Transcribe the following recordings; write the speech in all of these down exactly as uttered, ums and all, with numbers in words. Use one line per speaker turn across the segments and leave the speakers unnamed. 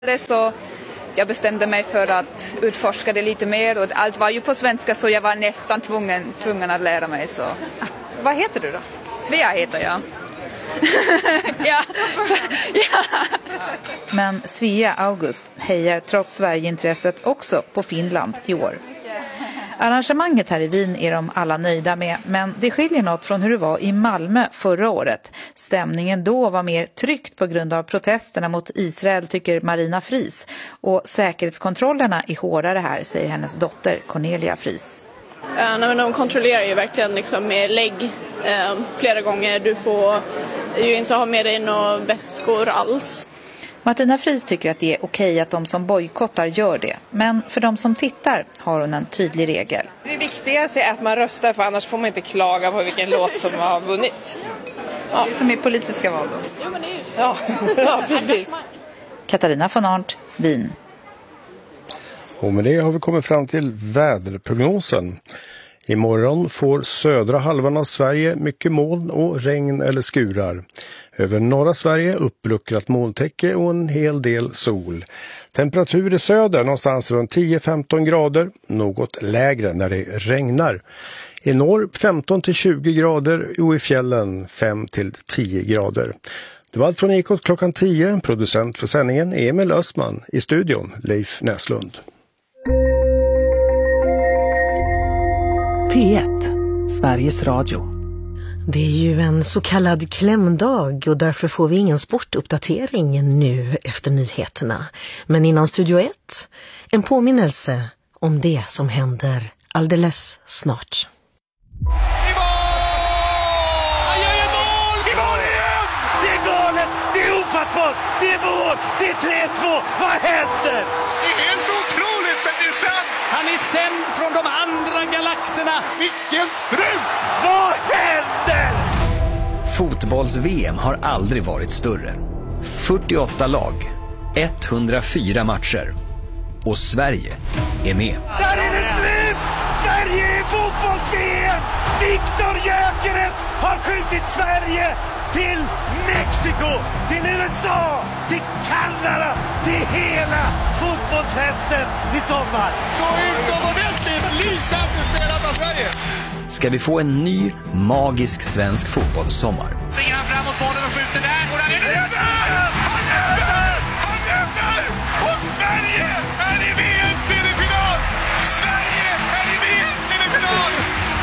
Så jag bestämde mig för att utforska det lite mer och allt var ju på svenska så jag var nästan tvungen, tvungen att lära mig. Så.
Vad heter du då?
Svea heter jag. ja. ja.
Men Svea August hejar trots Sverigeintresset också på Finland i år. Arrangemanget här i Wien är de alla nöjda med, men det skiljer något från hur det var i Malmö förra året. Stämningen då var mer tryckt på grund av protesterna mot Israel, tycker Marina Fries. Och säkerhetskontrollerna är hårdare här, säger hennes dotter Cornelia Fries.
Uh, nej, men de kontrollerar ju verkligen liksom med lägg uh, flera gånger. Du får ju inte ha med dig några väskor alls.
Martina Fries tycker att det är okej att de som bojkottar gör det. Men för de som tittar har hon en tydlig regel.
Det viktigaste är att man röstar, för annars får man inte klaga på vilken låt som har vunnit.
Ja. Det som är politiska val då.
Jo, men det är ju så.
Ja, ja, precis.
Katarina von Arndt, Wien.
Och med det har vi kommit fram till väderprognosen. Imorgon får södra halvan av Sverige mycket moln och regn eller skurar. Över norra Sverige uppluckrat molntäcke och en hel del sol. Temperatur i söder någonstans runt tio till femton grader, något lägre när det regnar. I norr femton till tjugo grader och i fjällen fem till tio grader. Det var allt från Ekot klockan tio, producent för sändningen Emil Östman, i studion Leif Näslund.
P ett, Sveriges Radio.
Det är ju en så kallad klämdag och därför får vi ingen sportuppdatering nu efter nyheterna. Men innan Studio ett, en påminnelse om det som händer alldeles snart.
I mål! Han gör ju mål! I mål igen! Det är galet! Det är ofattbart! Det är mål! Det är tre två! Vad händer? Det är helt otroligt, men det är sant!
Han är sänd från de andra galaxerna.
Vilken strut! Vad händer?
Fotbolls-V M har aldrig varit större. fyrtioåtta lag, etthundrafyra matcher. Och Sverige är med.
Där är det slut! Sverige är fotbolls-V M! Viktor Gyökeres har skjutit Sverige till Mexiko, till U S A, till Kanada, till hela fotbollsfesten i sommar. Så utomordentligt lysande spelat av Sverige.
Ska vi få en ny magisk svensk fotbollssommar?
Springer han framåt bollen och skjuter där. Och där är det där! Han är där! Han är där! Och Sverige är i V M-semifinal! Sverige är i V M-semifinal!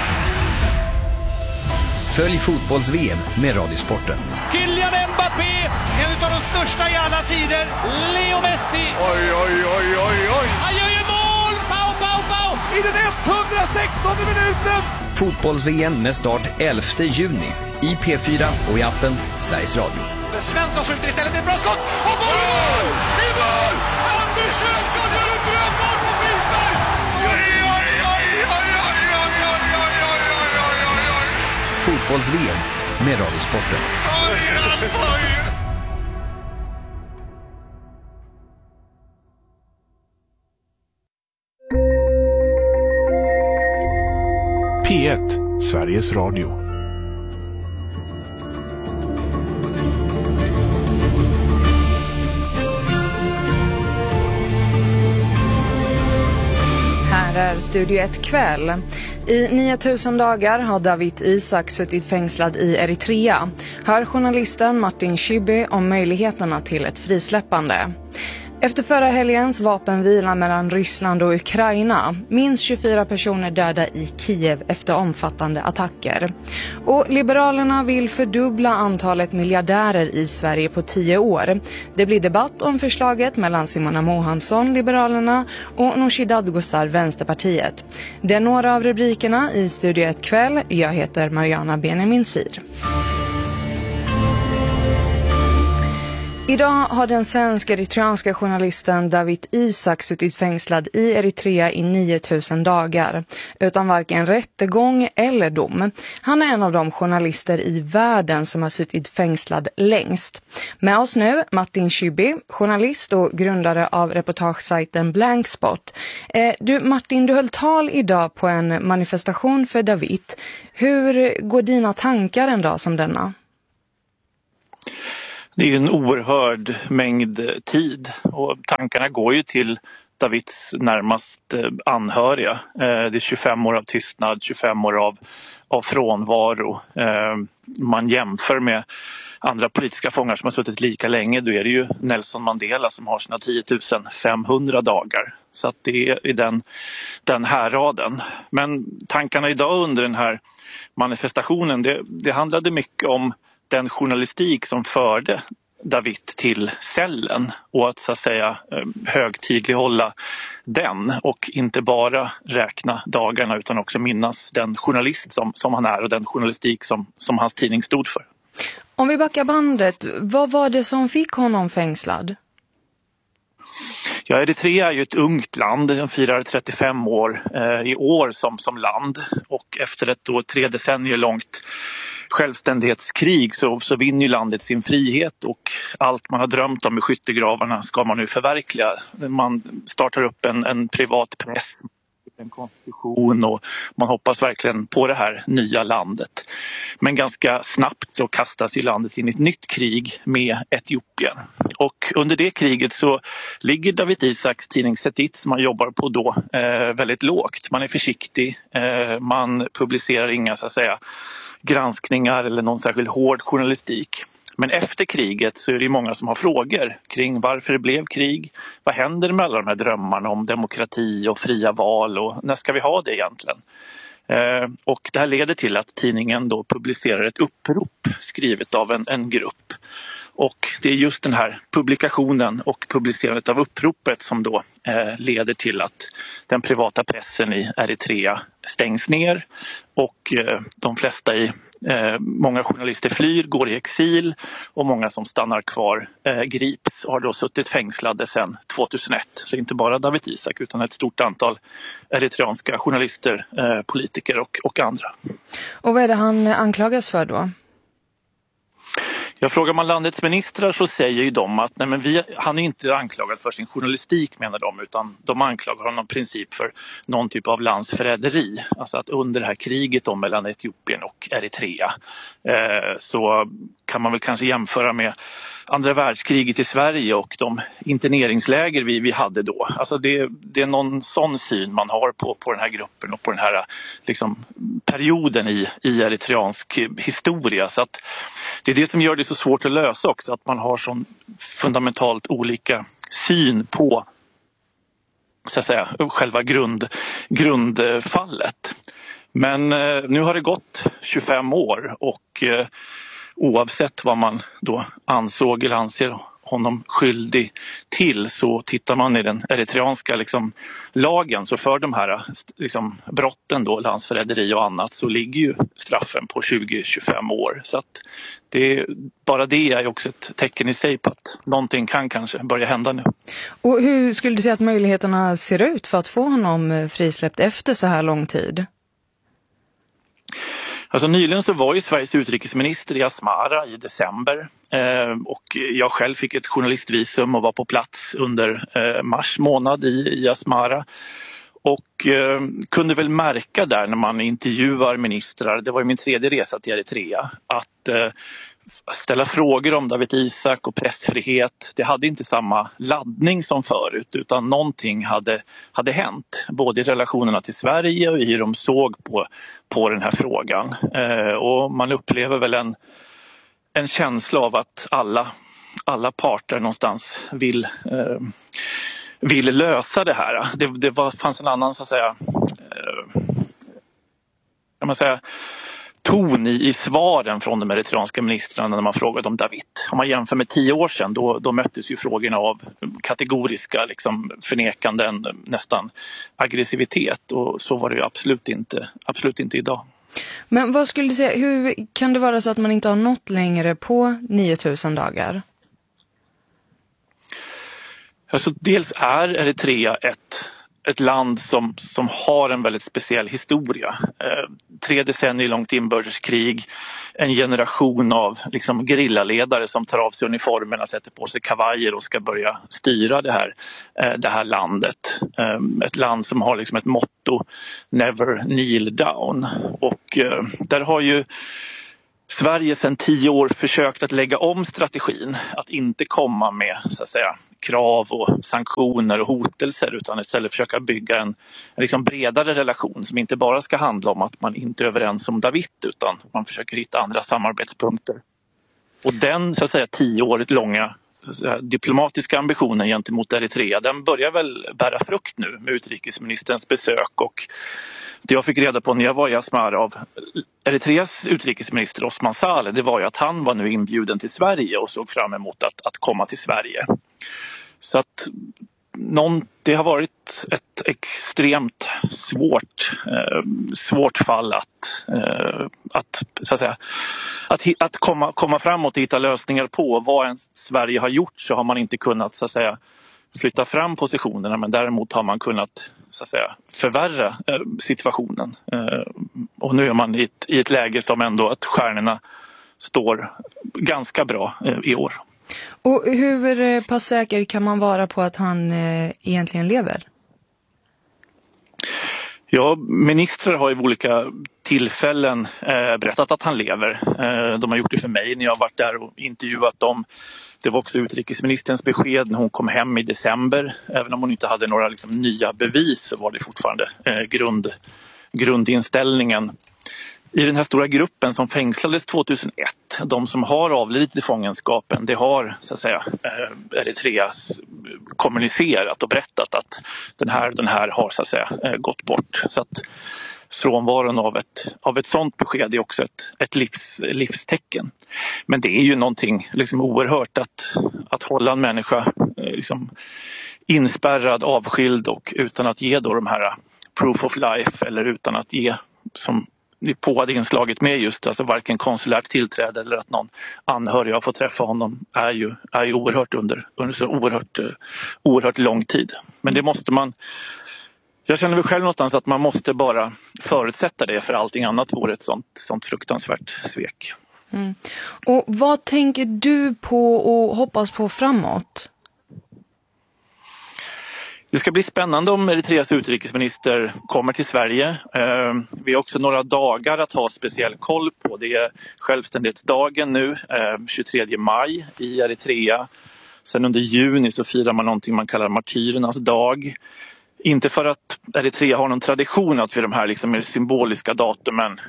Följ fotbolls-V M med Radiosporten.
Kylian Mbappé!
En av de största i alla tider.
Leo Messi!
Oj, oj, oj, oj, oj!
Han gör ju mål! Pau, pau, pau!
I den etthundrasextonde minuten!
Fotbolls-V M med start elfte juni i P fyra och i appen Sveriges Radio.
Svensson skjuter istället, ett bra skott! Och mål! I mål! Anders Svensson gör ett drömmål på frispark! Oj, oj, oj, oj, oj, oj, oj, oj, oj, oj, oj, oj, oj!
Fotbolls-V M med Radiosporten.
Oj, oj!
P ett, Sveriges Radio.
Här är Studio ett kväll. I niotusen dagar har Dawit Isaak suttit fängslad i Eritrea. Hör journalisten Martin Schibbye om möjligheterna till ett frisläppande. Efter förra helgens vapenvila mellan Ryssland och Ukraina, minst tjugofyra personer döda i Kiev efter omfattande attacker. Och Liberalerna vill fördubbla antalet miljardärer i Sverige på tio år. Det blir debatt om förslaget mellan Simona Mohansson, Liberalerna, och Nooshi Dadgostar, Vänsterpartiet. Det är några av rubrikerna i Studio ett kväll. Jag heter Mariana Beneminsir. Idag har den svenska eritreanska journalisten Dawit Isaak suttit fängslad i Eritrea i niotusen dagar, utan varken rättegång eller dom. Han är en av de journalister i världen som har suttit fängslad längst. Med oss nu Martin Schibbye, journalist och grundare av reportagesajten Blankspot. Eh, du Martin, du höll tal idag på en manifestation för Dawit. Hur går dina tankar en dag som denna?
Det är ju en oerhörd mängd tid och tankarna går ju till Davids närmast anhöriga. Det är tjugofem år av tystnad, tjugofem år av, av frånvaro. Man jämför med andra politiska fångar som har suttit lika länge. Då är det ju Nelson Mandela som har sina tio tusen femhundra dagar. Så att det är i den, den här raden. Men tankarna idag under den här manifestationen, det, det handlade mycket om den journalistik som förde David till cellen och att så att säga högtidlighålla den och inte bara räkna dagarna utan också minnas den journalist som, som han är och den journalistik som, som hans tidning stod för.
Om vi backar bandet, vad var det som fick honom fängslad?
Ja, Eritrea är ju ett ungt land, den firar trettiofem år eh, i år som, som land och efter ett då tre decennier långt självständighetskrig så, så vinner ju landet sin frihet och allt man har drömt om i skyttegravarna ska man nu förverkliga. Man startar upp en, en privat press, en konstitution och man hoppas verkligen på det här nya landet. Men ganska snabbt så kastas ju landet in i ett nytt krig med Etiopien. Och under det kriget så ligger David Isaks tidning Setit som man jobbar på då eh, väldigt lågt. Man är försiktig, eh, man publicerar inga så att säga granskningar eller någon särskilt hård journalistik. Men efter kriget så är det många som har frågor kring varför det blev krig. Vad händer med alla de här drömmarna om demokrati och fria val och när ska vi ha det egentligen? Eh, och det här leder till att tidningen då publicerar ett upprop skrivet av en, en grupp. Och det är just den här publikationen och publicerandet av uppropet som då eh, leder till att den privata pressen i Eritrea stängs ner och eh, de flesta i, eh, många journalister flyr, går i exil och många som stannar kvar eh, grips och har då suttit fängslade sedan tjugohundraett. Så inte bara David Isak utan ett stort antal eritreanska journalister, eh, politiker och, och andra.
Och vad är det han anklagas för då?
Jag frågar man landets ministrar så säger ju de att nej men vi, han är inte anklagad för sin journalistik menar de utan de anklagar honom i princip för någon typ av landsförräderi. Alltså att under det här kriget då mellan Etiopien och Eritrea eh, så kan man väl kanske jämföra med andra världskriget i Sverige och de interneringsläger vi, vi hade då. Alltså det, det är någon sån syn man har på, på den här gruppen och på den här liksom, perioden i, i eritreansk historia. Så att det är det som gör det så svårt att lösa också, att man har sån fundamentalt olika syn på så att säga, själva grund, grundfallet. Men eh, nu har det gått tjugofem år och eh, oavsett vad man då ansåg eller anser honom skyldig till så tittar man i den eritreanska liksom, lagen så för de här liksom, brotten då, landsförräderi och annat så ligger ju straffen på tjugo till tjugofem år. Så att det, bara det är också ett tecken i sig på att någonting kan kanske börja hända nu.
Och hur skulle du säga att möjligheterna ser ut för att få honom frisläppt efter så här lång tid?
Alltså nyligen så var ju Sveriges utrikesminister i Asmara i december eh, och jag själv fick ett journalistvisum och var på plats under eh, mars månad i, i Asmara. Och eh, kunde väl märka där när man intervjuar ministrar, det var ju min tredje resa till Eritrea, att eh, ställa frågor om David Isak och pressfrihet, det hade inte samma laddning som förut utan någonting hade, hade hänt. Både i relationerna till Sverige och i hur de såg på, på den här frågan. Eh, och man upplever väl en, en känsla av att alla, alla parter någonstans vill... Eh, ville lösa det här. Det, det var, fanns en annan så att säga, eh, kan man säga ton i, i svaren från de eritreanska ministrarna när man frågade om David. Om man jämför med tio år sedan då, då möttes ju frågorna av kategoriska liksom, förnekanden, nästan aggressivitet och så var det ju absolut inte, absolut inte idag.
Men vad skulle du säga, hur kan det vara så att man inte har nått längre på nio tusen dagar?
Alltså, dels är Eritrea ett, ett land som, som har en väldigt speciell historia. Eh, tre decennier långt inbördeskrig, en generation av liksom, gerillaledare som tar av sig uniformerna, sätter på sig kavajer och ska börja styra det här, eh, det här landet. Eh, ett land som har liksom, ett motto, never kneel down. Och eh, där har ju Sverige sedan tio år försökt att lägga om strategin, att inte komma med så att säga, krav och sanktioner och hotelser, utan istället försöka bygga en, en liksom bredare relation som inte bara ska handla om att man inte är överens om Dawit, utan man försöker hitta andra samarbetspunkter. Och den så att säga tio år långa säga, diplomatiska ambitionen gentemot Eritrea, den börjar väl bära frukt nu med utrikesministerns besök, och det jag fick reda på när jag var i Asmara av Eritreas utrikesminister Osman Saleh, det var ju att han var nu inbjuden till Sverige och såg fram emot att, att komma till Sverige. Så att någon, det har varit ett extremt svårt, eh, svårt fall att, eh, att, så att, säga, att, att komma, komma framåt och hitta lösningar på. Vad än Sverige har gjort så har man inte kunnat så att säga, flytta fram positionerna, men däremot har man kunnat så att säga, förvärra eh, situationen. Eh, och nu är man i ett, i ett läge som ändå att stjärnorna står ganska bra eh, i år.
Och hur pass säker kan man vara på att han eh, egentligen lever?
Ja, ministrar har i olika tillfällen eh, berättat att han lever. Eh, de har gjort det för mig när jag har varit där och intervjuat dem. Det var också utrikesministerns besked när hon kom hem i december. Även om hon inte hade några liksom, nya bevis så var det fortfarande eh, grund, grundinställningen. I den här stora gruppen som fängslades tjugohundraett, de som har avlidit i fångenskapen, det har så att säga eh, Eritreas kommunicerat och berättat att den här, den här har så att säga eh, gått bort. Så att frånvaron av ett, av ett sådant besked är också ett, ett livs, livstecken. Men det är ju någonting liksom oerhört att, att hålla en människa eh, liksom inspärrad, avskild och utan att ge då de här proof of life eller utan att ge som på hade inslaget med just alltså varken konsulärt tillträde eller att någon anhörig har fått träffa honom är ju, är ju oerhört under, under så oerhört, oerhört lång tid. Men det måste man, jag känner väl själv någonstans att man måste bara förutsätta det, för allting annat vore ett sånt, sånt fruktansvärt svek.
Mm. Och vad tänker du på och hoppas på framåt?
Det ska bli spännande om Eritreas utrikesminister kommer till Sverige. Vi har också några dagar att ha speciell koll på. Det är självständighetsdagen nu, tjugotredje maj i Eritrea. Sen under juni så firar man någonting man kallar martyrernas dag. Inte för att Eritrea har någon tradition att vid de här liksom symboliska datumen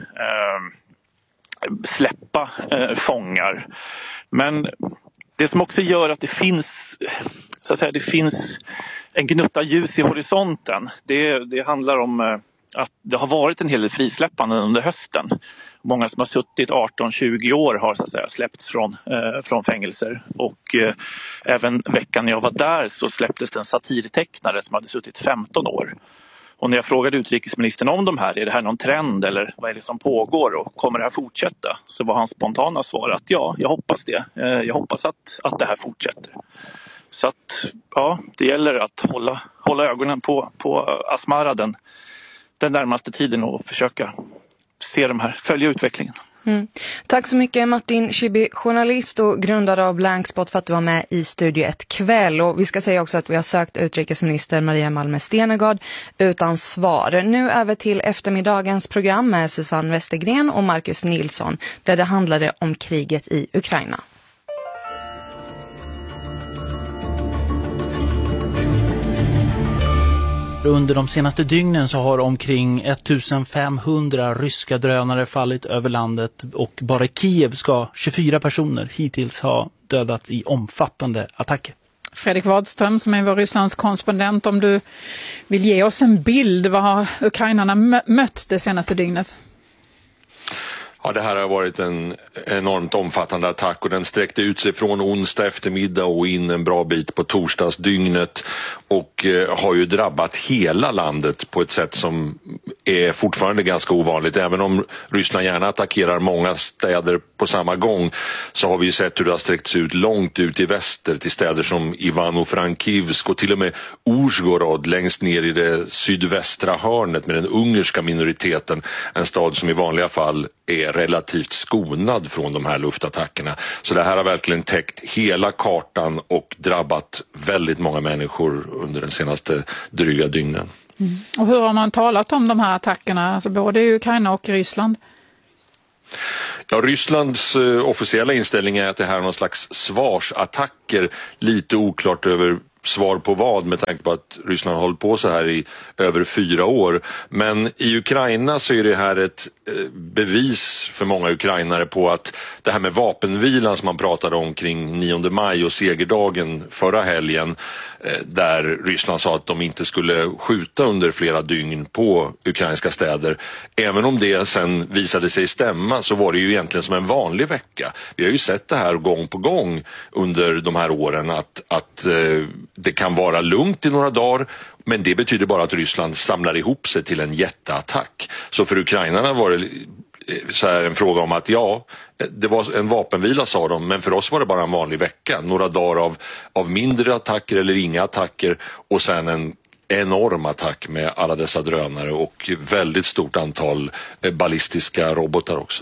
släppa fångar. Men det som också gör att det finns, så att säga, det finns en gnutta ljus i horisonten, det, det handlar om att det har varit en hel del frisläppanden under hösten. Många som har suttit arton tjugo år har så att säga släppts från, eh, från fängelser. Och eh, även veckan när jag var där så släpptes en satirtecknare som hade suttit femton år. Och när jag frågade utrikesministern om de här, är det här någon trend eller vad är det som pågår och kommer det här fortsätta? Så var hans spontana svar att ja, jag hoppas det. Eh, jag hoppas att, att det här fortsätter. Så att ja, det gäller att hålla, hålla ögonen på, på Asmara den, den närmaste tiden och försöka se de här, följa utvecklingen.
Mm. Tack så mycket Martin Schibbye, journalist och grundare av Blankspot, för att du var med i Studio ett kväll. Och vi ska säga också att vi har sökt utrikesminister Maria Malmö Stenergard utan svar. Nu över till eftermiddagens program med Susanne Westergren och Marcus Nilsson, där det handlade om kriget i Ukraina.
Under de senaste dygnen så har omkring femtonhundra ryska drönare fallit över landet, och bara i Kiev ska tjugofyra personer hittills ha dödats i omfattande attacker.
Fredrik Wadström som är vår Rysslands korrespondent, om du vill ge oss en bild, vad har ukrainarna mött det senaste dygnet?
Ja, det här har varit en enormt omfattande attack, och den sträckte ut sig från onsdag eftermiddag och in en bra bit på torsdagsdygnet, och eh, har ju drabbat hela landet på ett sätt som är fortfarande ganska ovanligt. Även om Ryssland gärna attackerar många städer på samma gång, så har vi ju sett hur det har sträckts ut långt ut i väster till städer som Ivano-Frankivsk och till och med Uzhgorod längst ner i det sydvästra hörnet med den ungerska minoriteten, en stad som i vanliga fall är relativt skonad från de här luftattackerna. Så det här har verkligen täckt hela kartan och drabbat väldigt många människor under den senaste dryga dygnen.
Mm. Och hur har man talat om de här attackerna, alltså både i Ukraina och i Ryssland?
Ja, Rysslands eh, officiella inställning är att det här är någon slags svarsattacker, lite oklart över svar på vad med tanke på att Ryssland har hållit på så här i över fyra år. Men i Ukraina så är det här ett eh, bevis för många ukrainare på att det här med vapenvilan som man pratade om kring nionde maj och segerdagen förra helgen, eh, där Ryssland sa att de inte skulle skjuta under flera dygn på ukrainska städer. Även om det sen visade sig stämma så var det ju egentligen som en vanlig vecka. Vi har ju sett det här gång på gång under de här åren att, att eh, det kan vara lugnt i några dagar, men det betyder bara att Ryssland samlar ihop sig till en jätteattack. Så för ukrainarna var det så här en fråga om att ja, det var en vapenvila sa de, men för oss var det bara en vanlig vecka. Några dagar av, av mindre attacker eller inga attacker och sen en enorm attack med alla dessa drönare och väldigt stort antal ballistiska robotar också.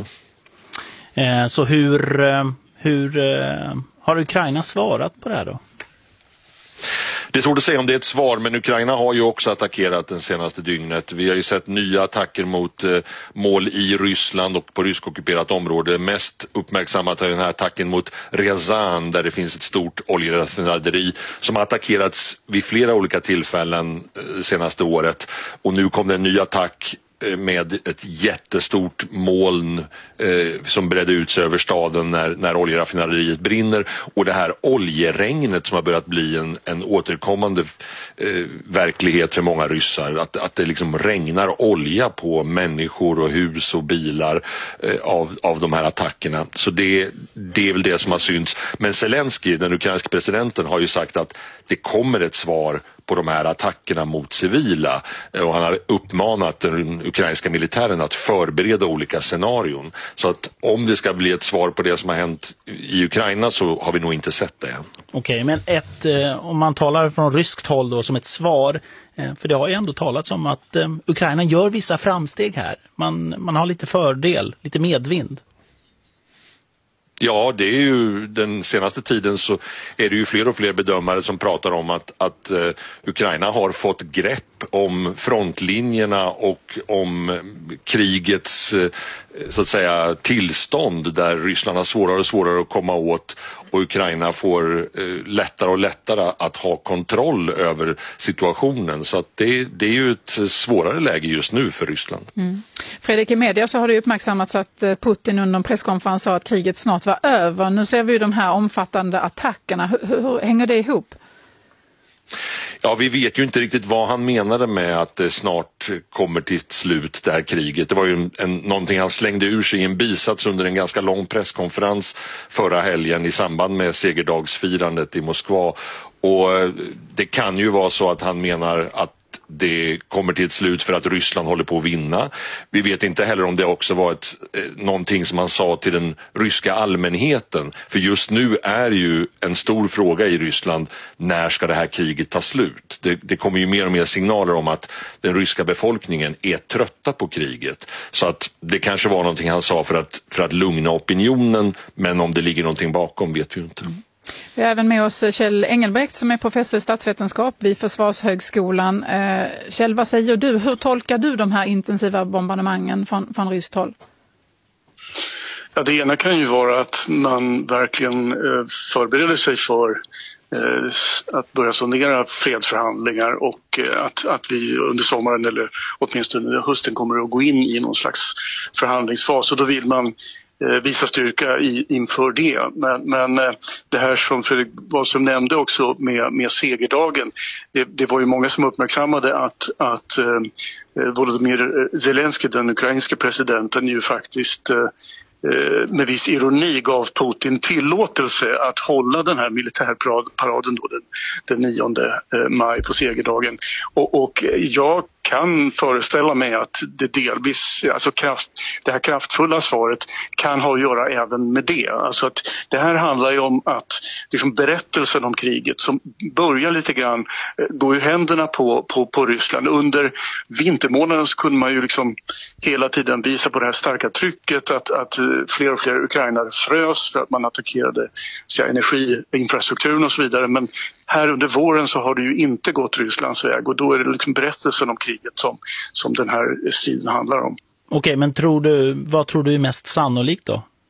Eh, så hur, hur eh, har Ukraina svarat på det här då?
Det är svårt att säga om det är ett svar, men Ukraina har ju också attackerat den senaste dygnet. Vi har ju sett nya attacker mot eh, mål i Ryssland och på ryskockuperat område. Mest uppmärksammat är den här attacken mot Ryazan där det finns ett stort oljeraffinaderi som har attackerats vid flera olika tillfällen eh, senaste året. Och nu kom det en ny attack med ett jättestort moln eh, som bredde ut sig över staden när, när oljeraffinaderiet brinner, och det här oljeregnet som har börjat bli en, en återkommande eh, verklighet för många ryssar, att, att det liksom regnar olja på människor och hus och bilar eh, av, av de här attackerna. Så det, det är väl det som har synts. Men Zelensky, den ukrainska presidenten, har ju sagt att det kommer ett svar på de här attackerna mot civila, och han har uppmanat den ukrainska militären att förbereda olika scenarion. Så att om det ska bli ett svar på det som har hänt i Ukraina så har vi nog inte sett det än.
Okej, men ett, eh, om man talar från ryskt håll då som ett svar, eh, för det har ju ändå talats om att eh, Ukraina gör vissa framsteg här. Man, man har lite fördel, lite medvind.
Ja, det är ju den senaste tiden så är det ju fler och fler bedömare som pratar om att, att uh, Ukraina har fått grepp om frontlinjerna och om krigets uh, så att säga tillstånd där Ryssland har svårare och svårare att komma åt och Ukraina får uh, lättare och lättare att ha kontroll över situationen. Så att det, det är ju ett svårare läge just nu för Ryssland.
Mm. Fredrik, i media så har det uppmärksammats att Putin under en presskonferens sa att kriget snart var över. Nu ser vi ju de här omfattande attackerna. Hur, hur, hur hänger det ihop?
Ja, vi vet ju inte riktigt vad han menade med att det snart kommer till slut det här kriget. Det var ju en, en, någonting han slängde ur sig i en bisats under en ganska lång presskonferens förra helgen i samband med segerdagsfirandet i Moskva. Och det kan ju vara så att han menar att det kommer till ett slut för att Ryssland håller på att vinna. Vi vet inte heller om det också var ett, eh, någonting som man sa till den ryska allmänheten. För just nu är ju en stor fråga i Ryssland, när ska det här kriget ta slut? Det, det kommer ju mer och mer signaler om att den ryska befolkningen är trötta på kriget. Så att det kanske var någonting han sa för att, för att lugna opinionen, men om det ligger någonting bakom vet vi inte. Mm.
Vi har även med oss Kjell Engelbrekt som är professor i statsvetenskap vid Försvarshögskolan. Eh, Kjell, vad säger du? Hur tolkar du de här intensiva bombardemangen från, från ryskt håll?
Ja, det ena kan ju vara att man verkligen eh, förbereder sig för eh, att börja sondera fredsförhandlingar och eh, att, att vi under sommaren eller åtminstone hösten kommer att gå in i någon slags förhandlingsfas, och då vill man visa styrka i, inför det. Men, men det här som Fredrik Wahlström nämnde också med, med segerdagen, det, det var ju många som uppmärksammade att, att eh, Volodymyr Zelensky, den ukrainska presidenten, ju faktiskt eh, med viss ironi gav Putin tillåtelse att hålla den här militärparaden då den, den nionde maj på segerdagen. Och, och jag kan föreställa mig att det delvis, alltså kraft, det här kraftfulla svaret kan ha att göra även med det. Alltså att det här handlar ju om att liksom berättelsen om kriget som börjar lite grann gå ur händerna på, på, på Ryssland. Under vintermånaden så kunde man ju liksom hela tiden visa på det här starka trycket att, att fler och fler ukrainare frös för att man attackerade så här, energiinfrastrukturen och så vidare. Men här under våren så har det ju inte gått Rysslands väg, och då är det liksom berättelsen om kriget som, som den här striden handlar om.
Okej, men tror du, vad tror du är mest sannolikt då?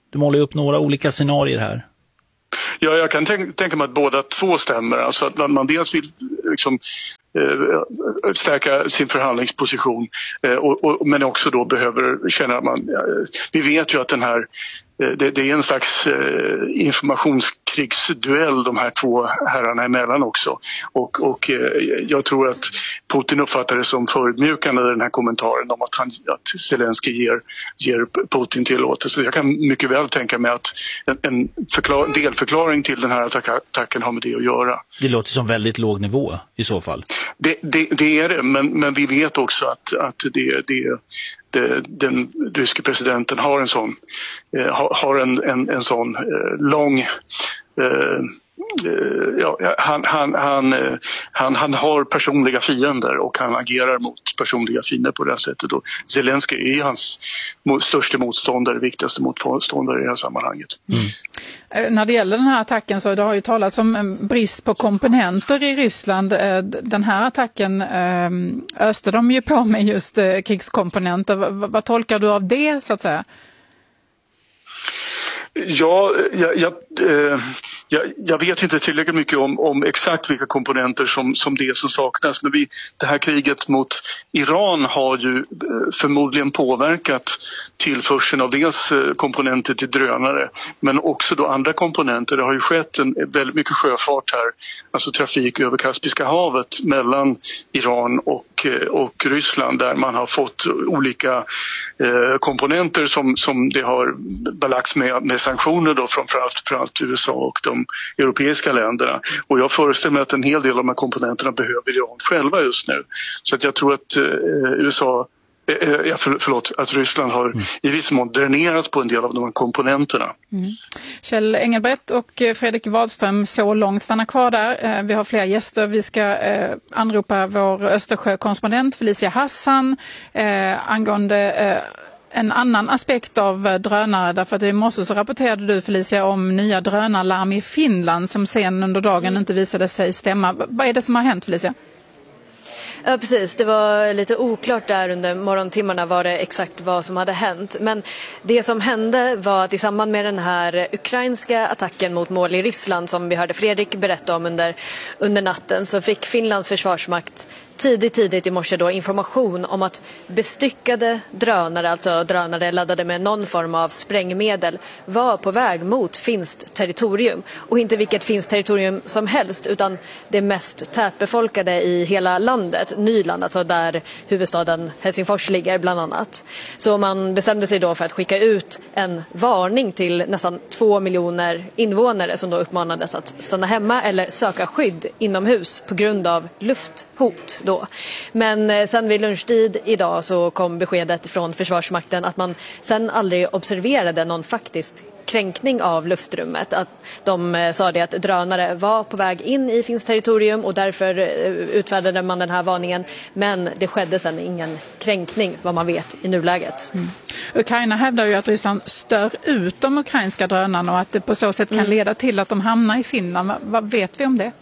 Du målar upp några olika scenarier här.
Ja, jag kan tänk, tänka mig att båda två stämmer. Alltså att man dels vill liksom, eh, stärka sin förhandlingsposition eh, och, och, men också då behöver känna att man... Eh, vi vet ju att den här... Eh, det, det är en slags eh, informationskrigsduell de här två herrarna emellan också. Och, och eh, jag tror att Putin uppfattar det som förödmjukande den här kommentaren om att, han, att Zelensky ger, ger Putin tillåtelse. Jag kan mycket väl tänka mig att en, en förklar, delförklaring till den här attack, attacken har med det att göra.
Det låter som väldigt låg nivå i så fall.
Det, det, det är det, men, men vi vet också att, att det, det, det, den ryske presidenten har en sån, eh, har en, en, en sån eh, lång... Eh, Ja, han, han, han, han, han har personliga fiender och han agerar mot personliga fiender på det här sättet. Och Zelensky är hans största motståndare, viktigaste motståndare i det här sammanhanget.
Mm. När det gäller den här attacken så det har ju talats om en brist på komponenter i Ryssland. Den här attacken öste de ju på med just krigskomponenter. Vad, vad tolkar du av det så att säga?
Ja, jag, jag, eh, jag, jag vet inte tillräckligt mycket om, om exakt vilka komponenter som, som det som saknas. Men vi, det här kriget mot Iran har ju förmodligen påverkat tillförseln av dels komponenter till drönare men också då andra komponenter. Det har ju skett en, väldigt mycket sjöfart här, alltså trafik över Kaspiska havet mellan Iran och, och Ryssland där man har fått olika eh, komponenter som, som det har belagts med, med sanktioner då från framförallt U S A och de europeiska länderna. Och jag föreställer mig att en hel del av de här komponenterna behöver Iran själva just nu. Så att jag tror att eh, U S A eh, för, förlåt, att Ryssland har mm. i viss mån dränerats på en del av de här komponenterna.
Mm. Kjell Engelbrekt och Fredrik Wadström, så långt stanna kvar där. Vi har fler gäster. Vi ska eh, anropa vår Östersjökorrespondent Felicia Hassan eh, angående eh, en annan aspekt av drönare, därför att i morse så rapporterade du, Felicia, om nya drönarlarm i Finland som sen under dagen inte visade sig stämma. Vad är det som har hänt, Felicia?
Ja, precis. Det var lite oklart där under morgontimmarna var det exakt vad som hade hänt. Men det som hände var att i samband med den här ukrainska attacken mot mål i Ryssland som vi hörde Fredrik berätta om under, under natten så fick Finlands försvarsmakt tidigt, tidigt i morse då information om att bestyckade drönare, alltså drönare laddade med någon form av sprängmedel, var på väg mot finskt territorium. Och inte vilket finskt territorium som helst, utan det mest tätbefolkade i hela landet, Nyland, alltså där huvudstaden Helsingfors ligger bland annat. Så man bestämde sig då för att skicka ut en varning till nästan två miljoner invånare som då uppmanades att stanna hemma eller söka skydd inomhus på grund av lufthot. Då. Men sen vid lunchtid idag så kom beskedet från Försvarsmakten att man sen aldrig observerade någon faktisk kränkning av luftrummet. Att de sa det att drönare var på väg in i finskt territorium och därför utfärdade man den här varningen. Men det skedde sen ingen kränkning, vad man vet i nuläget. Mm.
Ukraina hävdar ju att Ryssland stör ut de ukrainska drönarna och att det på så sätt kan leda till att de hamnar i Finland. Vad vet vi om det?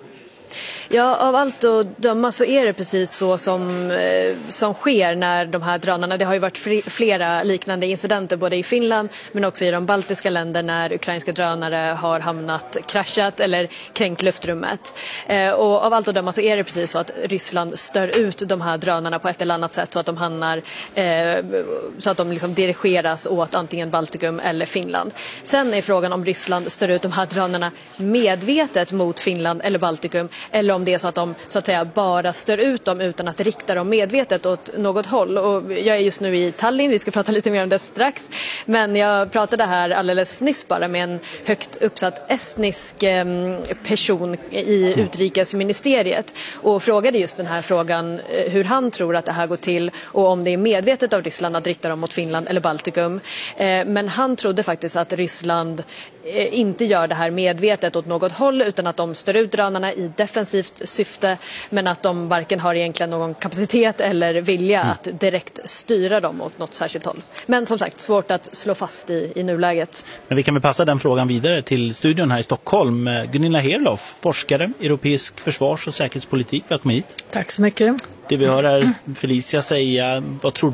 Ja, av allt att döma så är det precis så som, eh, som sker när de här drönarna, det har ju varit fri, flera liknande incidenter både i Finland men också i de baltiska länderna när ukrainska drönare har hamnat, kraschat eller kränkt luftrummet. Eh, och av allt att döma så är det precis så att Ryssland stör ut de här drönarna på ett eller annat sätt så att de hamnar, eh, så att de liksom dirigeras åt antingen Baltikum eller Finland. Sen är frågan om Ryssland stör ut de här drönarna medvetet mot Finland eller Baltikum eller om det är så att de så att säga bara stör ut dem utan att rikta dem medvetet åt något håll. Och jag är just nu i Tallinn, vi ska prata lite mer om det strax. Men jag pratade här alldeles nyss bara med en högt uppsatt estnisk person i utrikesministeriet och frågade just den här frågan hur han tror att det här går till och om det är medvetet av Ryssland att rikta dem mot Finland eller Baltikum. Men han trodde faktiskt att Ryssland inte gör det här medvetet åt något håll utan att de stör ut drönarna i defensivt syfte men att de varken har egentligen någon kapacitet eller vilja mm. att direkt styra dem åt något särskilt håll. Men som sagt, svårt att slå fast i, i nuläget.
Men vi kan väl passa den frågan vidare till studion här i Stockholm. Gunilla Herlof, forskare, europeisk försvars- och säkerhetspolitik. Välkommen hit.
Tack så mycket.
Det vi hör här Felicia säga, vad tror du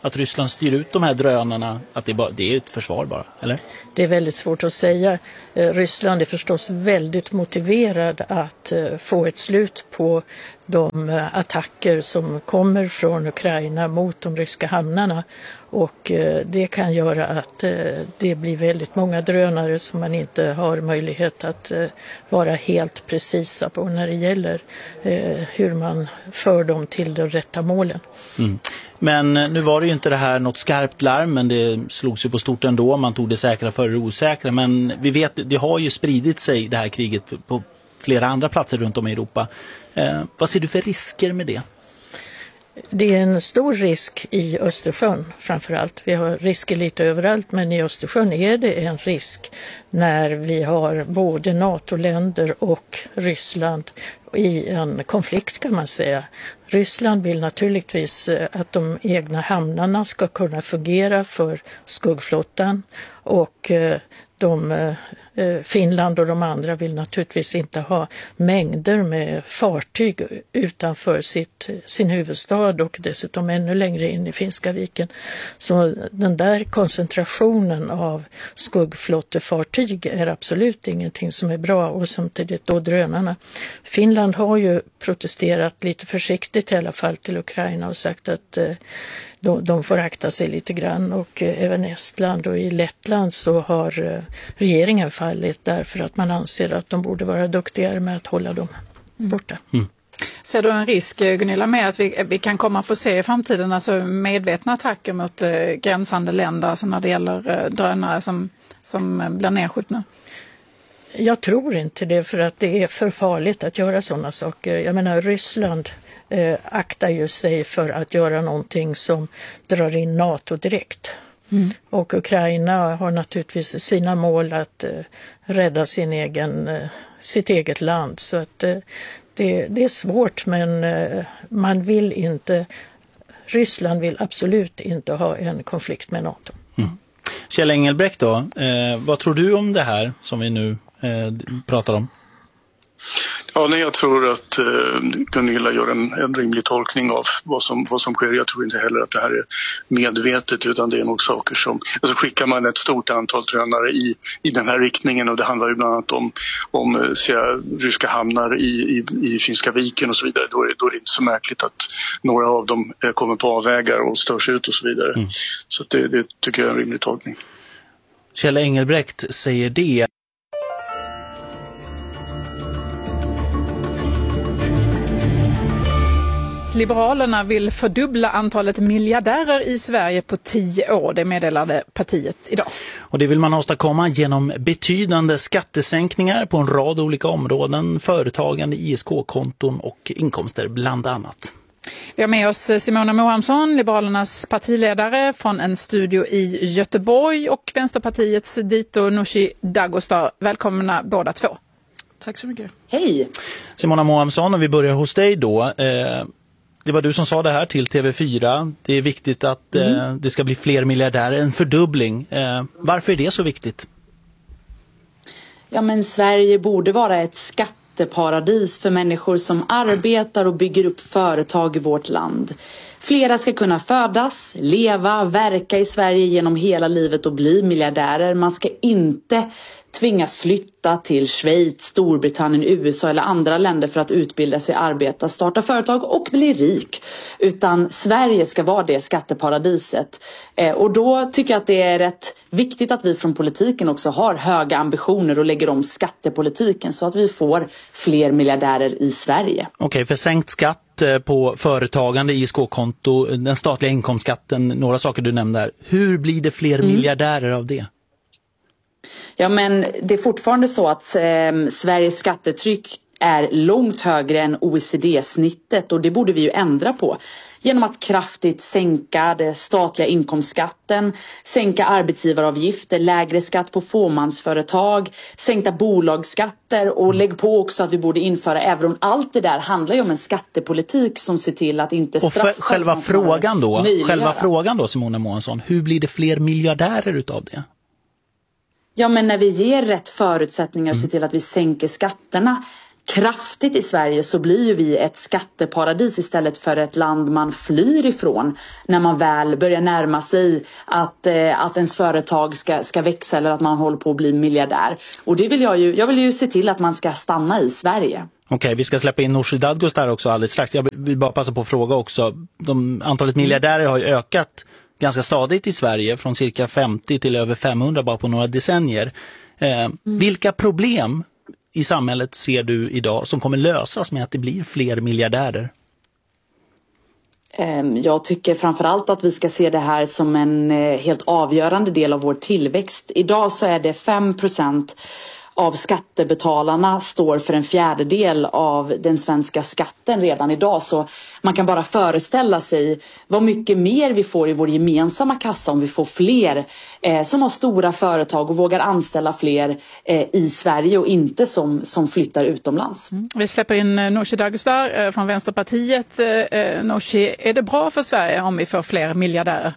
att Ryssland styr ut de här drönarna, att det, bara, det är ett försvar bara, eller?
Det är väldigt svårt att säga. Ryssland är förstås väldigt motiverad att få ett slut på de attacker som kommer från Ukraina mot de ryska hamnarna. Och det kan göra att det blir väldigt många drönare som man inte har möjlighet att vara helt precisa på när det gäller hur man för dem till de rätta målen.
Mm. Men nu var det ju inte det här något skarpt larm, men det slogs ju på stort ändå. Man tog det säkra för det osäkra. Men vi vet, det har ju spridit sig det här kriget på flera andra platser runt om i Europa. Eh, vad ser du för risker med det?
Det är en stor risk i Östersjön framförallt. Vi har risker lite överallt, men i Östersjön är det en risk när vi har både NATO-länder och Ryssland i en konflikt, kan man säga. Ryssland vill naturligtvis att de egna hamnarna ska kunna fungera för skuggflottan, och de, Finland och de andra vill naturligtvis inte ha mängder med fartyg utanför sitt, sin huvudstad och dessutom ännu längre in i Finska viken. Så den där koncentrationen av skuggflottefartyg är absolut ingenting som är bra, och samtidigt då drönarna. Finland har ju protesterat lite försiktigt i alla fall till Ukraina och sagt att eh, de, de får akta sig lite grann, och eh, även Estland och i Lettland så har eh, regeringen fallit därför att man anser att de borde vara duktigare med att hålla dem borta.
Mm.
Ser du en risk, Gunilla, med att vi, vi kan komma att få se i framtiden alltså medvetna attacker mot eh, gränsande länder, alltså när det gäller eh, drönare som, som blir nedskjutna?
Jag tror inte det, för att det är för farligt att göra sådana saker. Jag menar, Ryssland eh, aktar ju sig för att göra någonting som drar in NATO direkt. Mm. Och Ukraina har naturligtvis sina mål att eh, rädda sin egen, eh, sitt eget land. Så att eh, det, det är svårt, men eh, man vill inte, Ryssland vill absolut inte ha en konflikt med NATO.
Mm. Kjell Engelbrekt då, eh, vad tror du om det här som vi nu eh, pratar om?
Ja, nej, jag tror att eh, Gunilla gör en, en rimlig tolkning av vad som, vad som sker. Jag tror inte heller att det här är medvetet, utan det är nog saker som... Alltså skickar man ett stort antal drönare i, i den här riktningen, och det handlar ju bland annat om, om säga, ryska hamnar i, i, i Finska viken och så vidare, då är, då är det inte så märkligt att några av dem eh, kommer på avvägar och störs ut och så vidare. Mm. Så det, det tycker jag är en rimlig tolkning.
Kjell Engelbrekt säger det.
Liberalerna vill fördubbla antalet miljardärer i Sverige på tio år, det meddelade partiet idag.
Och det vill man åstadkomma genom betydande skattesänkningar på en rad olika områden, företagande, I S K-konton och inkomster bland annat.
Vi har med oss Simona Mohamsson, Liberalernas partiledare, från en studio i Göteborg, och Vänsterpartiets Dito Nooshi Dadgostar. Välkomna båda två.
Tack så mycket.
Hej!
Simona Mohamsson, och vi börjar hos dig då. Eh, det var du som sa det här till T V fyra. Det är viktigt att mm. eh, det ska bli fler miljardärer, en fördubbling. Eh, varför är det så viktigt?
Ja, men Sverige borde vara ett skatteparadis för människor som arbetar och bygger upp företag i vårt land. Flera ska kunna födas, leva, verka i Sverige genom hela livet och bli miljardärer. Man ska inte tvingas flytta till Schweiz, Storbritannien, U S A eller andra länder för att utbilda sig, arbeta, starta företag och bli rik. Utan Sverige ska vara det skatteparadiset. Eh, och då tycker jag att det är rätt viktigt att vi från politiken också har höga ambitioner och lägger om skattepolitiken så att vi får fler miljardärer i Sverige.
Okej, okay, för sänkt skatt på företagande, I S K-konto, den statliga inkomstskatten, några saker du nämnde där. Hur blir det fler mm. miljardärer av det?
Ja, men det är fortfarande så att eh, Sveriges skattetryck är långt högre än O E C D-snittet, och det borde vi ju ändra på genom att kraftigt sänka den statliga inkomstskatten, sänka arbetsgivaravgifter, lägre skatt på fåmansföretag, sänkta bolagsskatter, och lägg på också att vi borde införa euron. Allt det där handlar ju om en skattepolitik som ser till att inte straffa.
Och själva frågan då, själva frågan då, Simona Mohamsson, hur blir det fler miljardärer utav det?
Ja, men när vi ger rätt förutsättningar och ser till att vi sänker skatterna, kraftigt i Sverige så blir ju vi ett skatteparadis istället för ett land man flyr ifrån när man väl börjar närma sig att, eh, att ens företag ska, ska växa eller att man håller på att bli miljardär. Och det vill jag ju, jag vill ju se till att man ska stanna i Sverige.
Okej, okay, vi ska släppa in Nooshi Dadgostar också alldeles strax. Jag vill bara passa på att fråga också. De, antalet miljardärer har ju ökat ganska stadigt i Sverige från cirka femtio till över femhundra bara på några decennier. Eh, mm. Vilka problem i samhället ser du idag som kommer lösas med att det blir fler miljardärer?
Jag tycker framförallt att vi ska se det här som en helt avgörande del av vår tillväxt. Idag så är det fem procent av skattebetalarna står för en fjärdedel av den svenska skatten redan idag. Så man kan bara föreställa sig vad mycket mer vi får i vår gemensamma kassa om vi får fler eh, som har stora företag och vågar anställa fler eh, i Sverige och inte som, som flyttar utomlands.
Mm. Vi släpper in Nooshi Dadgostar eh, från Vänsterpartiet. Eh, Nooshi, är det bra för Sverige om vi får fler miljardärer?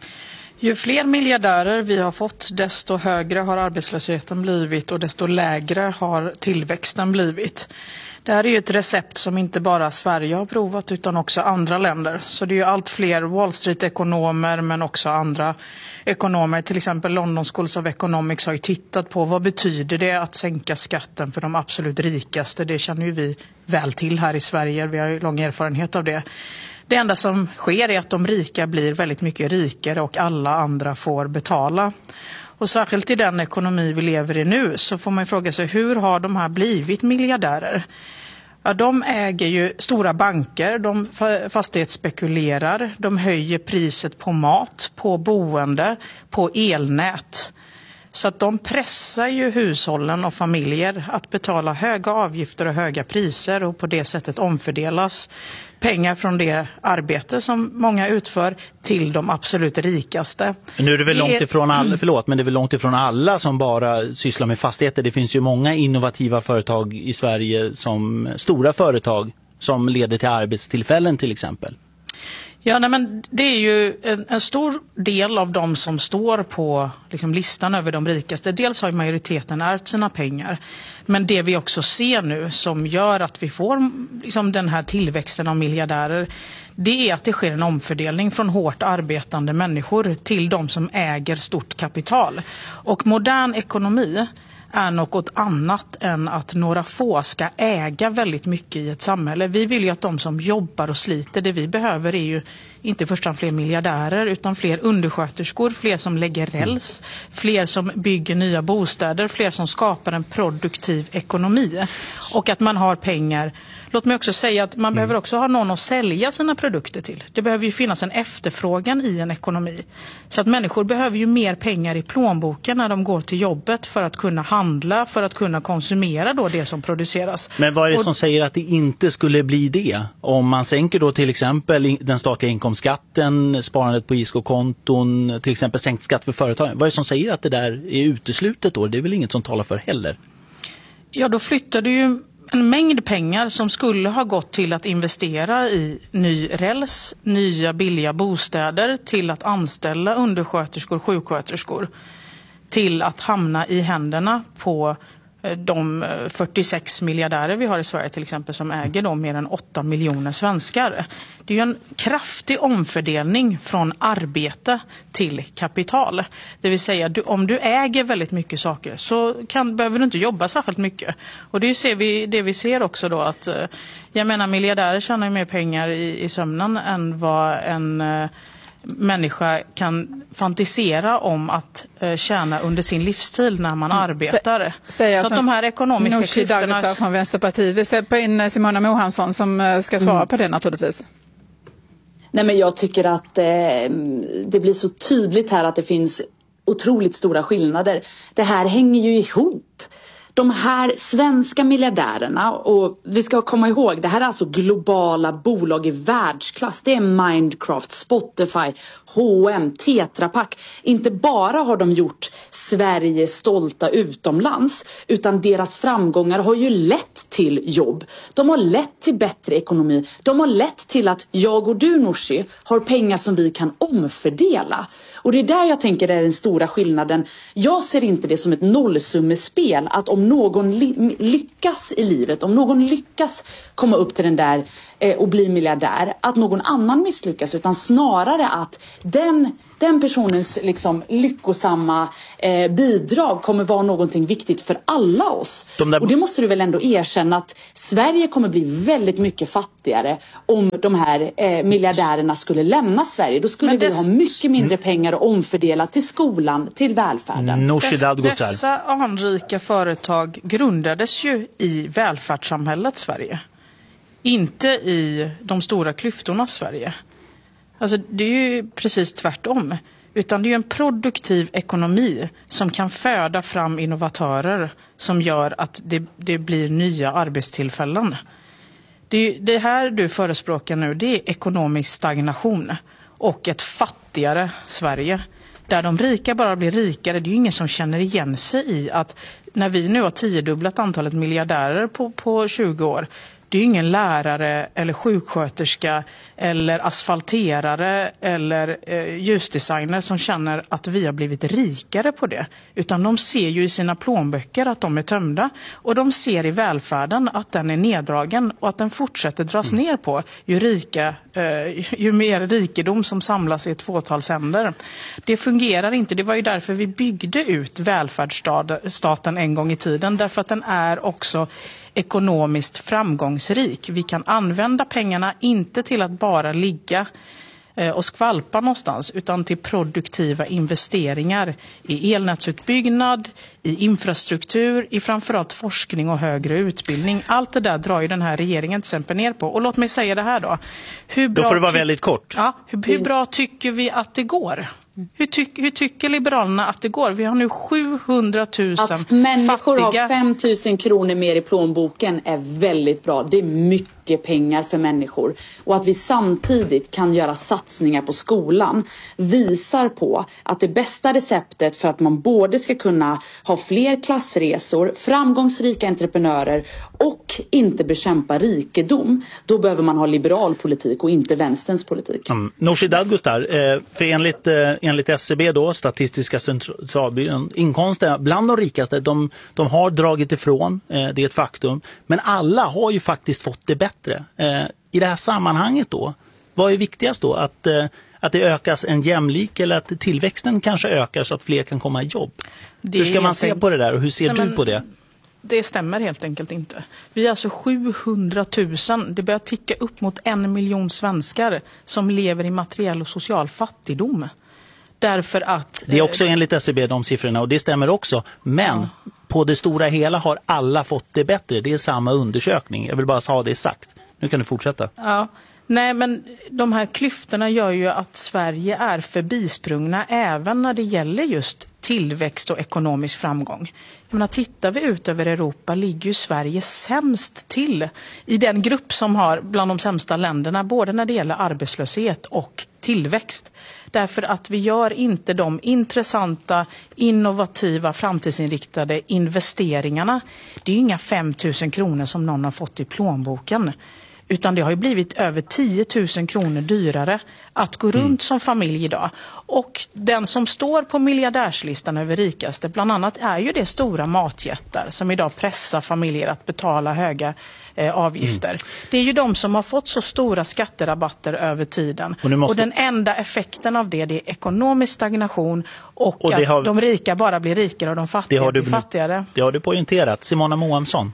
Ju fler miljardärer vi har fått, desto högre har arbetslösheten blivit och desto lägre har tillväxten blivit. Det här är ju ett recept som inte bara Sverige har provat utan också andra länder. Så det är ju allt fler Wall Street-ekonomer men också andra ekonomer. Till exempel London Schools of Economics har ju tittat på vad betyder det att sänka skatten för de absolut rikaste. Det känner ju vi väl till här i Sverige. Vi har ju lång erfarenhet av det. Det enda som sker är att de rika blir väldigt mycket rikare och alla andra får betala. Och särskilt i den ekonomi vi lever i nu så får man fråga sig hur har de här blivit miljardärer? Ja, de äger ju stora banker, de fastighetsspekulerar, de höjer priset på mat, på boende, på elnät. Så att de pressar ju hushållen och familjer att betala höga avgifter och höga priser och på det sättet omfördelas pengar från det arbete som många utför till de absolut rikaste.
Nu är det väl långt ifrån alla, förlåt, men det är väl långt ifrån alla som bara sysslar med fastigheter. Det finns ju många innovativa företag i Sverige, som stora företag som leder till arbetstillfällen till exempel.
Ja, nej, men det är ju en, en stor del av de som står på liksom, listan över de rikaste. Dels har ju majoriteten ärvt sina pengar. Men det vi också ser nu som gör att vi får liksom, den här tillväxten av miljardärer, det är att det sker en omfördelning från hårt arbetande människor till de som äger stort kapital. Och modern ekonomi är något annat än att några få ska äga väldigt mycket i ett samhälle. Vi vill ju att de som jobbar och sliter, det vi behöver är ju inte först fler miljardärer utan fler undersköterskor, fler som lägger räls, fler som bygger nya bostäder, fler som skapar en produktiv ekonomi och att man har pengar. Låt mig också säga att man mm. behöver också ha någon att sälja sina produkter till. Det behöver ju finnas en efterfrågan i en ekonomi. Så att människor behöver ju mer pengar i plånboken när de går till jobbet för att kunna handla, för att kunna konsumera då det som produceras.
Men vad är det
och,
som säger att det inte skulle bli det? Om man sänker då till exempel den statliga inkomstskatten, sparandet på I S K-konton, till exempel sänkt skatt för företagen. Vad är det som säger att det där är uteslutet då? Det är väl inget som talar för heller?
Ja, då flyttar du ju en mängd pengar som skulle ha gått till att investera i ny räls, nya billiga bostäder, till att anställa undersköterskor, sjuksköterskor, till att hamna i händerna på de fyrtiosex miljardärer vi har i Sverige till exempel som äger då mer än åtta miljoner svenskar. Det är ju en kraftig omfördelning från arbete till kapital. Det vill säga du, om du äger väldigt mycket saker så kan, behöver du inte jobba särskilt mycket. Och det ser vi, det vi ser också då att jag menar miljardärer tjänar ju mer pengar i, i sömnen än vad en människa kan fantisera om att eh, tjäna under sin livstid när man mm. arbetar.
Säger
så att de här ekonomiska
Nooshi Dadgostar från Vänsterpartiet. Vi släpper in Simona Mohansson som ska svara mm. på det naturligtvis.
Nej, men jag tycker att eh, det blir så tydligt här att det finns otroligt stora skillnader. Det här hänger ju ihop. De här svenska miljardärerna, och vi ska komma ihåg, det här är alltså globala bolag i världsklass. Det är Minecraft, Spotify, H och M, Tetra Pak. Inte bara har de gjort Sverige stolta utomlands, utan deras framgångar har ju lett till jobb. De har lett till bättre ekonomi. De har lett till att jag och du, Nooshi, har pengar som vi kan omfördela. Och det är där jag tänker är den stora skillnaden. Jag ser inte det som ett nollsummespel att om om någon li- lyckas i livet, om någon lyckas komma upp till den där eh, och bli miljardär, att någon annan misslyckas, utan snarare att den, den personens liksom, lyckosamma eh, bidrag kommer vara någonting viktigt för alla oss. De där... Och det måste du väl ändå erkänna, att Sverige kommer bli väldigt mycket fattigare om de här eh, miljardärerna skulle lämna Sverige. Då skulle dess... vi ha mycket mindre pengar att omfördela till skolan, till välfärden.
Dess, dessa anrika företag grundades ju i välfärdssamhället Sverige. Inte i de stora klyftorna Sverige. Alltså det är ju precis tvärtom. Utan det är ju en produktiv ekonomi som kan föda fram innovatörer som gör att det, det blir nya arbetstillfällen. Det, är, det här du förespråkar nu, det är ekonomisk stagnation och ett fattigare Sverige. Där de rika bara blir rikare. Det är ju ingen som känner igen sig i att när vi nu har tiodubblat antalet miljardärer på, på tjugo år, det är ju ingen lärare eller sjuksköterska eller asfalterare eller eh, ljusdesigner som känner att vi har blivit rikare på det. Utan de ser ju i sina plånböcker att de är tömda. Och de ser i välfärden att den är neddragen och att den fortsätter dras mm. ner på ju, rika, eh, ju mer rikedom som samlas i ett fåtals händer. Det fungerar inte. Det var ju därför vi byggde ut välfärdsstaten en gång i tiden. Därför att den är också ekonomiskt framgångsrik. Vi kan använda pengarna inte till att bara ligga och skvalpa någonstans, utan till produktiva investeringar i elnätsutbyggnad, i infrastruktur, i framförallt forskning och högre utbildning. Allt det där drar ju den här regeringen till exempel ner på. Och låt mig säga det här då. Hur bra
då får det vara
ty-
väldigt kort.
Ja, hur, hur bra tycker vi att det går? Hur, tyck, hur tycker Liberalerna att det går? Vi har nu sjuhundratusen
att människor
fattiga...
har fem tusen kronor mer i plånboken är väldigt bra. Det är mycket pengar för människor. Och att vi samtidigt kan göra satsningar på skolan visar på att det bästa receptet för att man både ska kunna ha fler klassresor, framgångsrika entreprenörer och inte bekämpa rikedom, då behöver man ha liberal politik och inte vänsterns politik.
Mm. Nooshi Dadgostar, eh, för enligt, eh, enligt S C B då, Statistiska centralbyrån, inkomsterna bland de rikaste, de, de har dragit ifrån, eh, det är ett faktum. Men alla har ju faktiskt fått det bättre. Eh, I det här sammanhanget då, vad är viktigast då? Att, eh, att det ökas en jämlik eller att tillväxten kanske ökar så att fler kan komma i jobb? Det hur ska man se på det där och hur ser Nej, du men... på det?
Det stämmer helt enkelt inte. Vi är alltså sjuhundratusen. Det börjar ticka upp mot en miljon svenskar som lever i materiell och social fattigdom. Därför att...
Det är också enligt S C B de siffrorna och det stämmer också. Men ja. På det stora hela har alla fått det bättre. Det är samma undersökning. Jag vill bara ha det sagt. Nu kan du fortsätta.
Ja. Nej, men de här klyftorna gör ju att Sverige är förbisprungna även när det gäller just tillväxt och ekonomisk framgång. Jag menar, tittar vi ut över Europa ligger ju Sverige sämst till i den grupp som har bland de sämsta länderna, både när det gäller arbetslöshet och tillväxt. Därför att vi gör inte de intressanta, innovativa, framtidsinriktade investeringarna. Det är ju inga fem tusen kronor som någon har fått i plånboken. Utan det har ju blivit över tio tusen kronor dyrare att gå runt mm. som familj idag. Och den som står på miljardärslistan över rikaste bland annat är ju det stora matjättar som idag pressar familjer att betala höga eh, avgifter. Mm. Det är ju de som har fått så stora skatterabatter över tiden. Och, måste... och den enda effekten av det, det är ekonomisk stagnation och, och att har... de rika bara blir rikare och de fattiga blir fattigare.
Det har du poängterat. Simona Moamsson.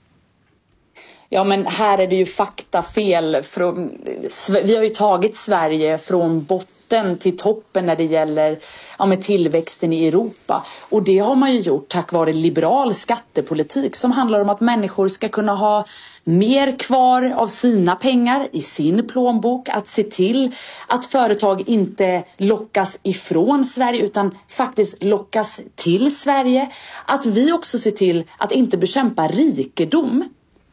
Ja, men här är det ju faktafel. Från, vi har ju tagit Sverige från botten till toppen när det gäller ja, med tillväxten i Europa. Och det har man ju gjort tack vare liberal skattepolitik som handlar om att människor ska kunna ha mer kvar av sina pengar i sin plånbok. Att se till att företag inte lockas ifrån Sverige utan faktiskt lockas till Sverige. Att vi också ser till att inte bekämpa rikedom.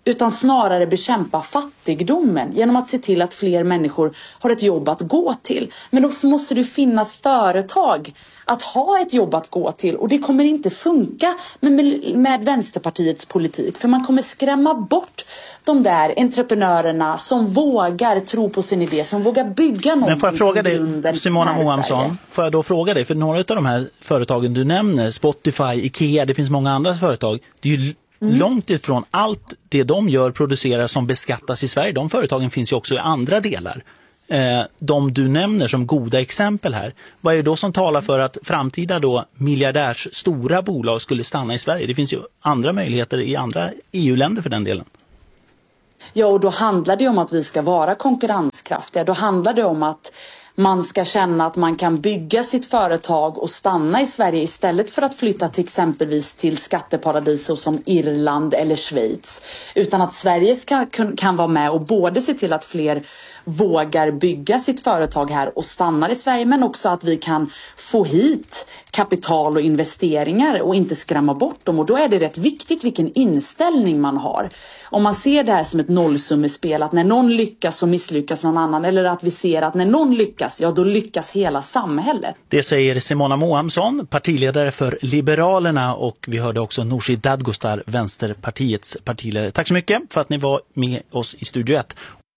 utan snarare bekämpa fattigdomen genom att se till att fler människor har ett jobb att gå till. Men då måste det finnas företag att ha ett jobb att gå till, och det kommer inte funka med, med Vänsterpartiets politik, för man kommer skrämma bort de där entreprenörerna som vågar tro på sin idé, som vågar bygga någonting.
Men får jag fråga dig, Simona Mohamsson, får jag då fråga dig, för några av de här företagen du nämner, Spotify, Ikea, det finns många andra företag, det är ju Mm. långt ifrån allt det de gör, producerar, som beskattas i Sverige. De företagen finns ju också i andra delar. Eh, de du nämner som goda exempel här. Vad är det då som talar för att framtida då miljardärs stora bolag skulle stanna i Sverige? Det finns ju andra möjligheter i andra E U-länder för den delen.
Ja, och då handlar det om att vi ska vara konkurrenskraftiga. Då handlar det om att man ska känna att man kan bygga sitt företag och stanna i Sverige istället för att flytta till exempelvis till skatteparadis som Irland eller Schweiz. Utan att Sverige ska, kan vara med och både se till att fler vågar bygga sitt företag här och stannar i Sverige, men också att vi kan få hit kapital och investeringar och inte skrämma bort dem. Och då är det rätt viktigt vilken inställning man har. Om man ser det här som ett nollsummespel, att när någon lyckas så misslyckas någon annan, eller att vi ser att när någon lyckas, ja då lyckas hela samhället.
Det säger Simona Mohamsson, partiledare för Liberalerna, och vi hörde också Nooshi Dadgostar, Vänsterpartiets partiledare. Tack så mycket för att ni var med oss i Studio ett.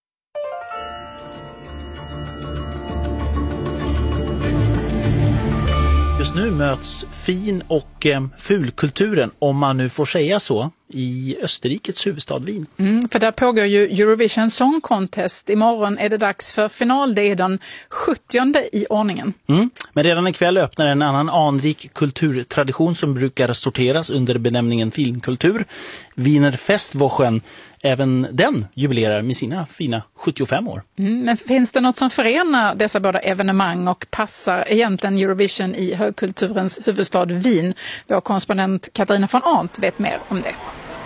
Just nu möts fin- och eh, fulkulturen, om man nu får säga så, i Österrikes huvudstad Wien.
Mm, för där pågår ju Eurovision Song Contest. Imorgon är det dags för final. Det är den sjuttionde i ordningen.
Mm. Men redan ikväll öppnar en annan anrik kulturtradition som brukar sorteras under benämningen filmkultur. Wiener Festwochen. Även den jubilerar med sina fina sjuttiofem år.
Mm, men finns det något som förenar dessa båda evenemang och passar egentligen Eurovision i högkulturens huvudstad Wien? Vår korrespondent Katarina von Arndt vet mer om det.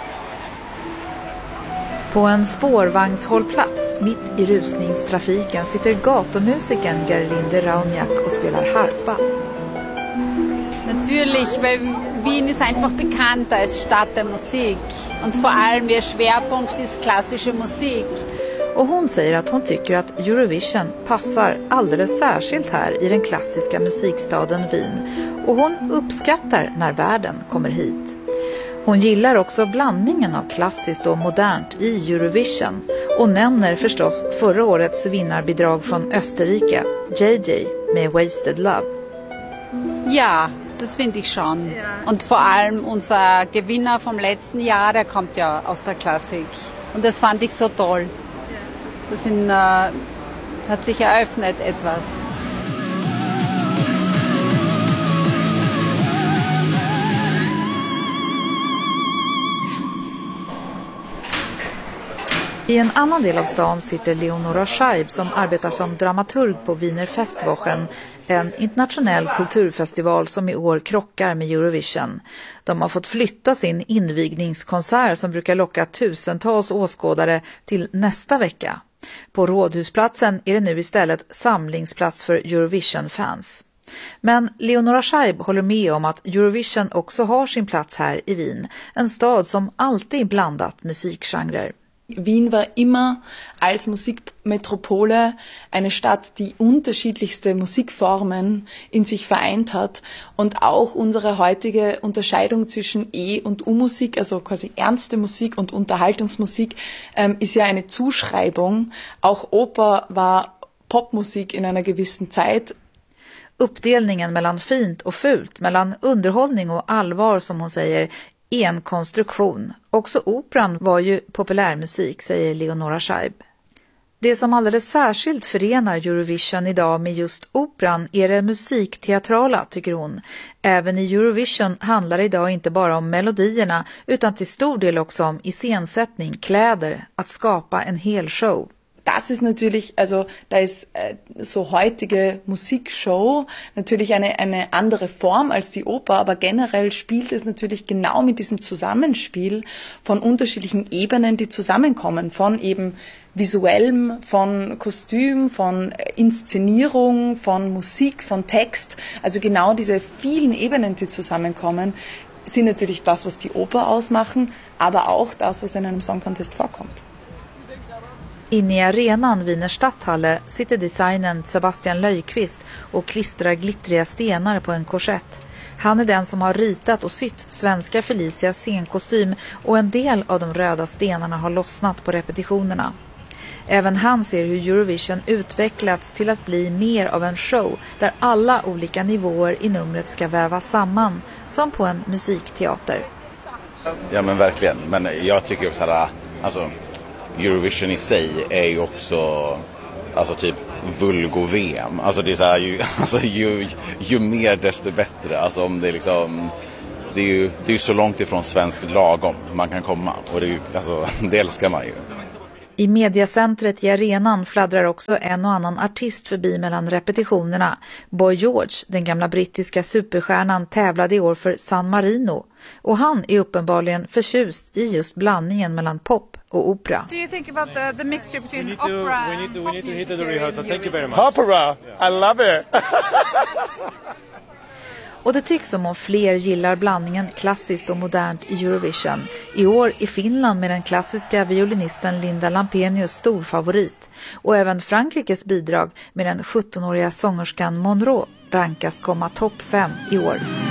På en spårvagnshållplats mitt i rusningstrafiken sitter gatumusikern Gerlinde Rauniak och spelar harpa.
Natürlich, weil Wien ist einfach bekannter als Stadt der Musik. Und vor allem ihr Schwerpunkt ist klassische Musik.
Och hon säger att hon tycker att Eurovision passar alldeles särskilt här i den klassiska musikstaden Wien. Och hon uppskattar när världen kommer hit. Hon gillar också blandningen av klassiskt och modernt i Eurovision. Och nämner förstås förra årets vinnarbidrag från Österrike, J J med Wasted Love.
Ja, das finde ich schon. Ja. Und vor allem unser Gewinner vom letzten Jahr, der kommt ja aus der Klassik. Und das fand ich so toll. Das sind, äh, hat sich eröffnet etwas.
I en annan del av stan sitter Leonora Scheib som arbetar som dramaturg på Wiener Festwochen, en internationell kulturfestival som i år krockar med Eurovision. De har fått flytta sin invigningskonsert som brukar locka tusentals åskådare till nästa vecka. På Rådhusplatsen är det nu istället samlingsplats för Eurovision-fans. Men Leonora Scheib håller med om att Eurovision också har sin plats här i Wien, en stad som alltid blandat musikgenrer.
Wien war immer als Musikmetropole eine Stadt, die unterschiedlichste Musikformen in sich vereint hat, und auch unsere heutige Unterscheidung zwischen E- und U-Musik, also quasi ernste Musik und Unterhaltungsmusik, ähm, ist ja eine Zuschreibung. Auch Oper war Popmusik in einer gewissen Zeit.
Uppdelningen mellan fint och fult, mellan underhållning och allvar, som hon säger, en konstruktion. Också operan var ju populärmusik, säger Leonora Scheib. Det som alldeles särskilt förenar Eurovision idag med just operan är det musikteatrala, tycker hon. Även i Eurovision handlar det idag inte bara om melodierna utan till stor del också om iscensättning, kläder, att skapa en hel show.
Das ist natürlich, also da ist äh, so heutige Musikshow natürlich eine, eine andere Form als die Oper, aber generell spielt es natürlich genau mit diesem Zusammenspiel von unterschiedlichen Ebenen, die zusammenkommen, von eben visuellem, von Kostüm, von Inszenierung, von Musik, von Text, also genau diese vielen Ebenen, die zusammenkommen, sind natürlich das, was die Oper ausmachen, aber auch das, was in einem Song Contest vorkommt.
Inne i arenan Wiener Stadthalle sitter designern Sebastian Löjqvist och klistrar glittriga stenar på en korsett. Han är den som har ritat och sytt svenska Felicias scenkostym och en del av de röda stenarna har lossnat på repetitionerna. Även han ser hur Eurovision utvecklats till att bli mer av en show där alla olika nivåer i numret ska vävas samman, som på en musikteater.
Ja men verkligen, men jag tycker också att alltså, Eurovision i sig är ju också alltså typ vulgo-V M. Alltså det är så här, ju, alltså, ju, ju mer desto bättre. Alltså om det är liksom, det är ju det är så långt ifrån svensk lagom man kan komma. Och det, är ju, alltså, det älskar man ju.
I mediacentret i arenan fladdrar också en och annan artist förbi mellan repetitionerna. Boy George, den gamla brittiska superstjärnan, tävlade i år för San Marino. Och han är uppenbarligen förtjust i just blandningen mellan pop och opera.
Do you think about the, the mixture between opera
to, we need
and
to,
pop
we need to
music
hit the rehearsal. Thank you very much.
Opera, I love it.
Och det tycks som om fler gillar blandningen klassiskt och modernt i Eurovision. I år i Finland med den klassiska violinisten Linda Lampenius stor favorit. Och även Frankrikes bidrag med den sjuttonåriga sångerskan Monroe rankas komma topp fem i år.